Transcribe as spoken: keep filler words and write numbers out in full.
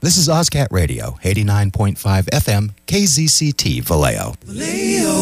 This is OzCat Radio, eighty-nine point five F M, K Z C T, Vallejo. Vallejo.